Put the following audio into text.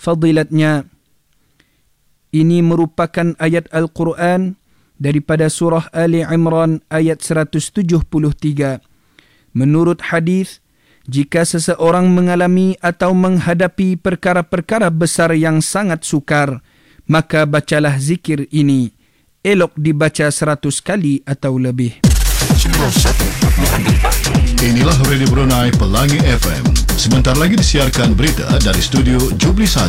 fadilatnya. Ini merupakan ayat Al-Quran daripada surah Ali Imran ayat 173. Menurut hadis, jika seseorang mengalami atau menghadapi perkara-perkara besar yang sangat sukar, maka bacalah zikir ini. Elok dibaca 100 kali atau lebih. Inilah Radio Brunei Pelangi FM. Sebentar lagi disiarkan berita dari studio Jubli 1.